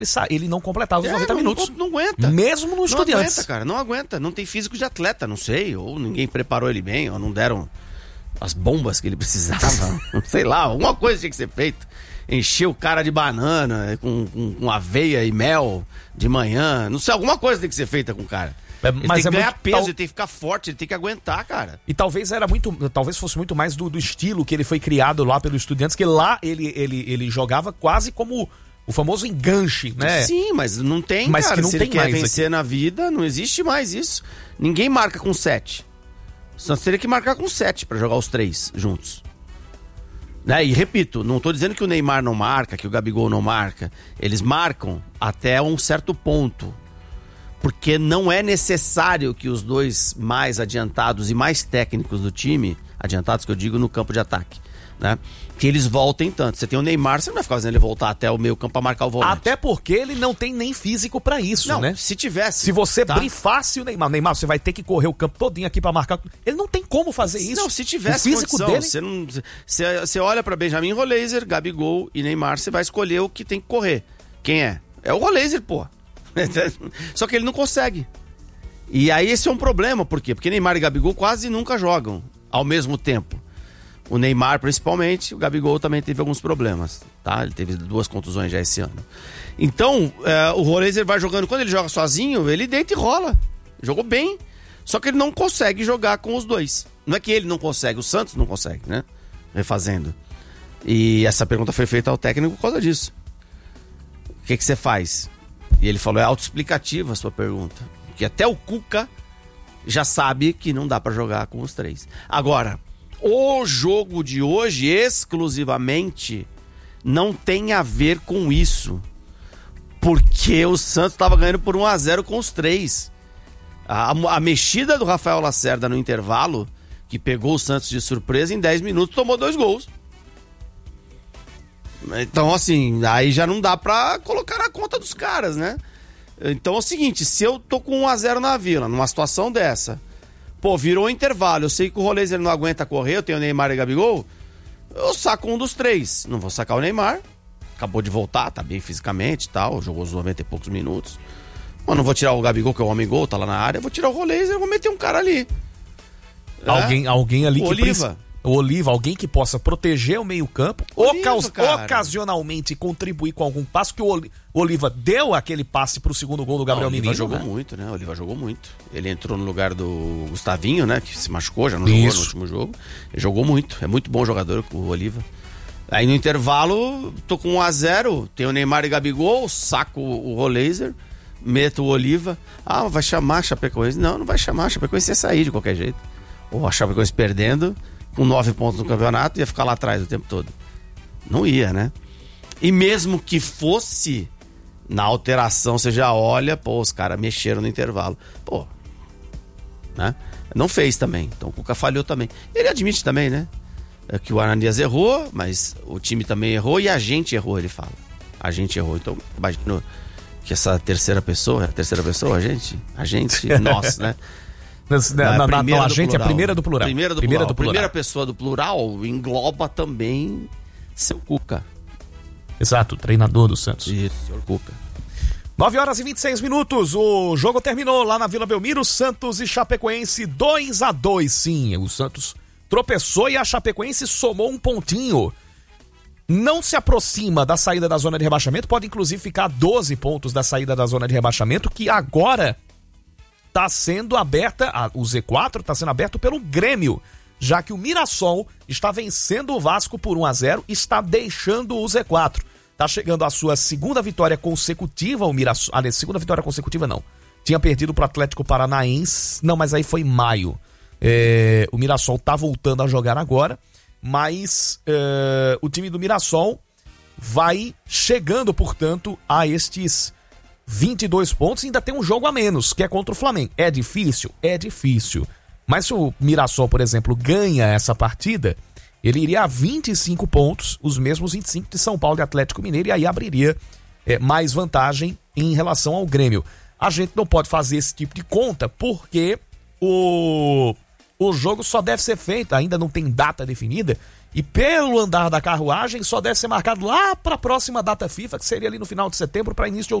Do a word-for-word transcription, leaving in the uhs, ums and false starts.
ele não completava os É, noventa não, minutos. Não, não aguenta. Mesmo no Estudiantes. Não aguenta, cara, não aguenta. Não tem físico de atleta, não sei. Ou ninguém preparou ele bem, ou não deram as bombas que ele precisava. Sei lá, alguma coisa tinha que ser feita. Encher o cara de banana, com, com, com aveia e mel de manhã. Não sei, alguma coisa tem que ser feita com o cara. É, ele mas tem que é ganhar muito, peso, tal... ele tem que ficar forte, ele tem que aguentar, cara. E talvez era muito, talvez fosse muito mais do, do estilo que ele foi criado lá pelo Estudiantes, que lá ele, ele, ele jogava quase como o famoso enganche, né? Sim, mas não tem, mas cara. Que não Se tem ele quer mais vencer aqui. na vida, não existe mais isso. Ninguém marca com sete. Só teria que marcar com sete pra jogar os três juntos. Né? E repito, não tô dizendo que o Neymar não marca, que o Gabigol não marca. Eles marcam até um certo ponto. Porque não é necessário que os dois mais adiantados e mais técnicos do time, adiantados que eu digo no campo de ataque, né? Que eles voltem tanto. Você tem o Neymar, você não vai ficar fazendo ele voltar até o meio campo pra marcar o volante. Até porque ele não tem nem físico pra isso, não, né? Se tivesse. Se você tá? brifasse o Neymar, Neymar, você vai ter que correr o campo todinho aqui pra marcar. Ele não tem como fazer isso. Não, se tivesse o físico condição, dele... você, não, você, você olha pra Benjamin Roleiser, Gabigol e Neymar, você vai escolher o que tem que correr. Quem é? É o Roleiser, pô. Só que ele não consegue. E aí esse é um problema, por quê? Porque Neymar e Gabigol quase nunca jogam ao mesmo tempo. O Neymar principalmente, o Gabigol também teve alguns problemas, tá? Ele teve duas contusões já esse ano. Então, é, o Roleiser vai jogando, quando ele joga sozinho, ele deita e rola. Jogou bem, só que ele não consegue jogar com os dois. Não é que ele não consegue, o Santos não consegue, né? Refazendo. E essa pergunta foi feita ao técnico por causa disso. O que que você faz? E ele falou, é autoexplicativa a sua pergunta. Porque até o Cuca já sabe que não dá pra jogar com os três. Agora, o jogo de hoje, exclusivamente, não tem a ver com isso. Porque o Santos estava ganhando por um a zero com os três. A, a mexida do Rafael Lacerda no intervalo, que pegou o Santos de surpresa, em dez minutos tomou dois gols. Então, assim, aí já não dá pra colocar na conta dos caras, né? Então é o seguinte, se eu tô com um a zero na Vila, numa situação dessa, pô, virou intervalo, eu sei que o Roleiser não aguenta correr, eu tenho o Neymar e o Gabigol, eu saco um dos três. Não vou sacar o Neymar, acabou de voltar, tá bem fisicamente e tal, jogou os noventa e poucos minutos. Mas não vou tirar o Gabigol, que é o homem gol, tá lá na área, eu vou tirar o Roleiser e vou meter um cara ali. Alguém, é? alguém ali o que Oliva. Precisa... O Oliva, alguém que possa proteger o meio-campo, ocas... cara. ocasionalmente contribuir com algum passo, que o Oliva deu aquele passe pro segundo gol do Gabriel Não, o Oliva Menino. jogou né? muito, né? O Oliva jogou muito. Ele entrou no lugar do Gustavinho, né? Que se machucou, já não Isso. jogou no último jogo. Ele jogou muito. É muito bom jogador o Oliva. Aí no intervalo, tô com um a zero. Tem o Neymar e Gabigol, saco o Roleiser, meto o Oliva. Ah, vai chamar a Chapecoense. Não, não vai chamar. A Chapecoense ia sair de qualquer jeito. Ou a Chapecoense perdendo, com nove pontos no campeonato, ia ficar lá atrás o tempo todo. Não ia, né? E mesmo que fosse, na alteração você já olha, pô, os caras mexeram no intervalo. Pô, né? Não fez também. Então o Cuca falhou também. Ele admite também, né? É que o Ananias errou, mas o time também errou e a gente errou, ele fala. A gente errou. Então, imagino que essa terceira pessoa, a terceira pessoa, a gente, a gente, nós, né? Na, na, na, na, a gente é a primeira do plural. Primeira do primeira plural. do plural. Primeira pessoa do plural engloba também seu Cuca. Exato, treinador do Santos. Isso, senhor Cuca. nove horas e vinte e seis minutos, o jogo terminou lá na Vila Belmiro, Santos e Chapecoense dois a dois. Sim, o Santos tropeçou e a Chapecoense somou um pontinho. Não se aproxima da saída da zona de rebaixamento, pode inclusive ficar a doze pontos da saída da zona de rebaixamento, que agora está sendo aberta, o Z quatro está sendo aberto pelo Grêmio, já que o Mirassol está vencendo o Vasco por um a zero, está deixando o Z quatro. Está chegando a sua segunda vitória consecutiva, o Mirassol, ah, segunda vitória consecutiva não, tinha perdido para o Atlético Paranaense, não, mas aí foi em maio. É, o Mirassol está voltando a jogar agora, mas é, o time do Mirassol vai chegando, portanto, a estes vinte e dois pontos e ainda tem um jogo a menos, que é contra o Flamengo. É difícil? É difícil. Mas se o Mirassol, por exemplo, ganha essa partida, ele iria a vinte e cinco pontos, os mesmos vinte e cinco de São Paulo e Atlético Mineiro, e aí abriria é, mais vantagem em relação ao Grêmio. A gente não pode fazer esse tipo de conta porque o, o jogo só deve ser feito, ainda não tem data definida, E pelo andar da carruagem, só deve ser marcado lá para a próxima data FIFA, que seria ali no final de setembro para início de outubro.